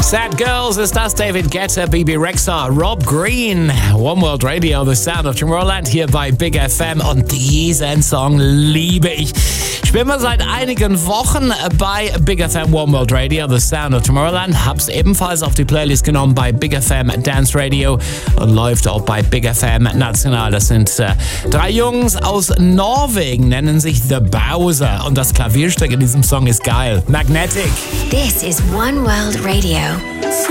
Sad Girls ist das, David Guetta, Bibi Rexha, Rob Green, One World Radio, The Sound of Tomorrowland hier bei Big FM und diesen Song liebe ich. Spielen wir seit einigen Wochen bei Big FM One World Radio, The Sound of Tomorrowland. Hab's ebenfalls auf die Playlist genommen bei Big FM Dance Radio und läuft auch bei Big FM National. Das sind 3 Jungs aus Norwegen, nennen sich The Bowser und das Klavierstück in diesem Song ist geil. Magnetic. This is One World Radio.